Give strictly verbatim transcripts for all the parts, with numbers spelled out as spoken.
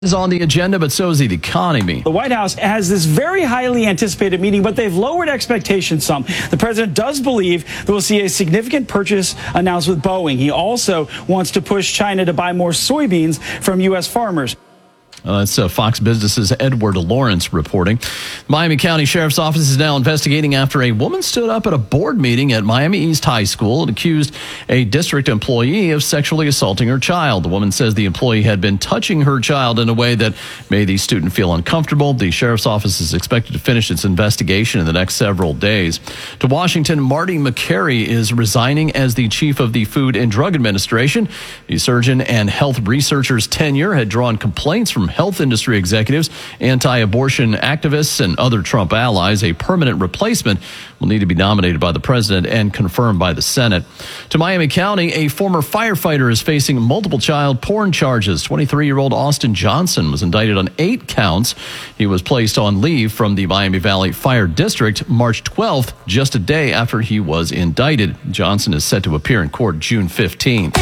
Is on the agenda, but so is the economy. The White House has this very highly anticipated meeting, but they've lowered expectations some. The president does believe that we'll see a significant purchase announced with Boeing. He also wants to push China to buy more soybeans from U S farmers. Uh, that's uh, Fox Business's Edward Lawrence reporting. Miami County Sheriff's Office is now investigating after a woman stood up at a board meeting at Miami East High School and accused a district employee of sexually assaulting her child. The woman says the employee had been touching her child in a way that made the student feel uncomfortable. The Sheriff's Office is expected to finish its investigation in the next several days. To Washington, Marty McCary is resigning as the chief of the Food and Drug Administration. The surgeon and health researcher's tenure had drawn complaints from health industry executives, anti-abortion activists, and other Trump allies. A permanent replacement will need to be nominated by the president and confirmed by the Senate. To Miami County, a former firefighter is facing multiple child porn charges. twenty-three-year-old Austin Johnson was indicted on eight counts. He was placed on leave from the Miami Valley Fire District March twelfth, just a day after he was indicted. Johnson is set to appear in court June fifteenth.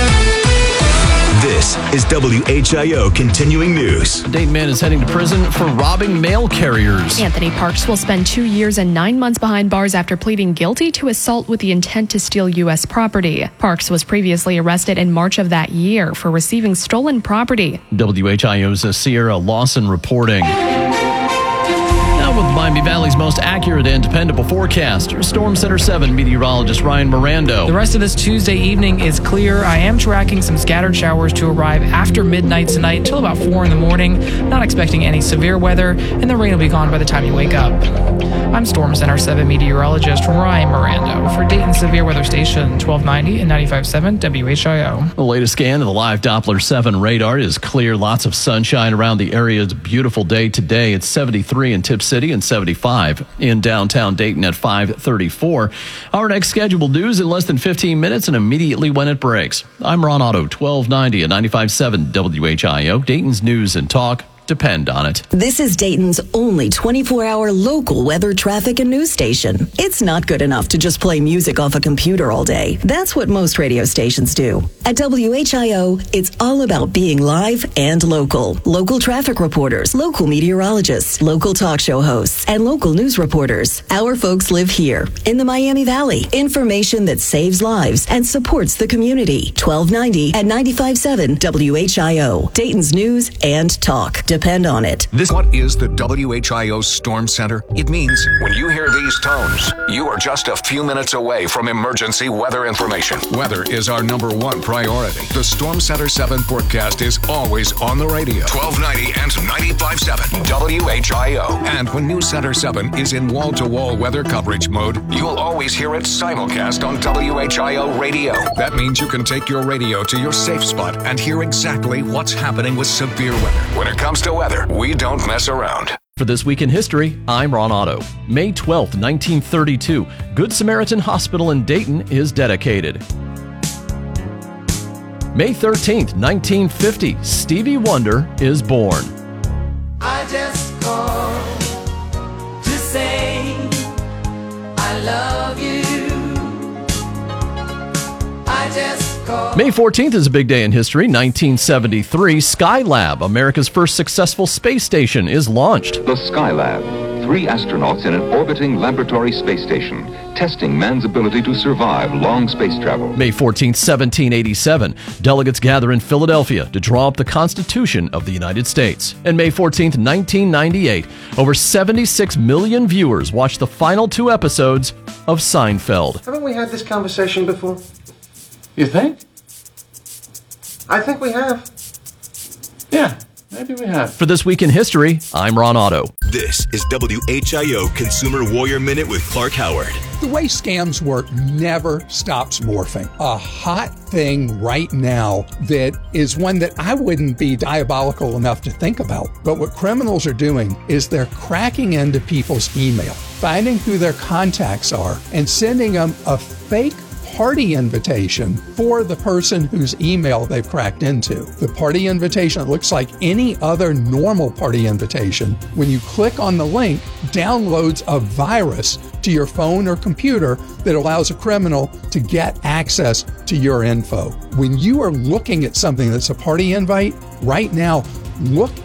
This is W H I O Continuing News. A Dayton man is heading to prison for robbing mail carriers. Anthony Parks will spend two years and nine months behind bars after pleading guilty to assault with the intent to steal U S property. Parks was previously arrested in March of that year for receiving stolen property. W H I O's Sierra Lawson reporting. With Miami Valley's most accurate and dependable forecaster, Storm Center seven meteorologist Ryan Mirando. The rest of this Tuesday evening is clear. I am tracking some scattered showers to arrive after midnight tonight until about four in the morning. Not expecting any severe weather, and the rain will be gone by the time you wake up. I'm Storm Center seven meteorologist Ryan Mirando for Dayton Severe Weather Station twelve ninety and ninety-five point seven W H I O. The latest scan of the live Doppler seven radar is clear. Lots of sunshine around the area. It's a beautiful day today. It's seventy-three in Tip City and seventy-five in downtown Dayton at five thirty-four. Our next scheduled news in less than fifteen minutes and immediately when it breaks. I'm Ron Otto, twelve ninety and ninety-five point seven W H I O, Dayton's News and Talk. Depend on it. This is Dayton's only twenty-four hour local weather, traffic, and news station. It's not good enough to just play music off a computer all day. That's what most radio stations do. At W H I O, it's all about being live and local. Local traffic reporters, local meteorologists, local talk show hosts, and local news reporters. Our folks live here in the Miami Valley. Information that saves lives and supports the community. twelve ninety and ninety-five point seven W H I O, Dayton's News and Talk. Depend on it. This what is the W H I O Storm Center? It means when you hear these tones, you are just a few minutes away from emergency weather information. Weather is our number one priority. The Storm Center seven forecast is always on the radio. twelve ninety and ninety-five point seven W H I O. And when News Center seven is in wall-to-wall weather coverage mode, you'll always hear it simulcast on W H I O radio. That means you can take your radio to your safe spot and hear exactly what's happening with severe weather. When it comes to weather, we don't mess around. For This Week in History, I'm Ron Otto. May twelfth, nineteen thirty-two, Good Samaritan Hospital in Dayton is dedicated. May thirteenth, nineteen fifty, Stevie Wonder is born. I just called to say I love you. I just May fourteenth is a big day in history. nineteen seventy-three, Skylab, America's first successful space station, is launched. The Skylab, three astronauts in an orbiting laboratory space station, testing man's ability to survive long space travel. May fourteenth, seventeen eighty-seven, delegates gather in Philadelphia to draw up the Constitution of the United States. And May fourteenth, nineteen ninety-eight, over seventy-six million viewers watched the final two episodes of Seinfeld. Haven't we had this conversation before? You think? I think we have. Yeah, maybe we have. For This Week in History, I'm Ron Otto. This is W H I O Consumer Warrior Minute with Clark Howard. The way scams work never stops morphing. A hot thing right now that is one that I wouldn't be diabolical enough to think about. But what criminals are doing is they're cracking into people's email, finding who their contacts are, and sending them a fake party invitation for the person whose email they've cracked into. The party invitation looks like any other normal party invitation. When you click on the link, downloads a virus to your phone or computer that allows a criminal to get access to your info. When you are looking at something that's a party invite, right now, look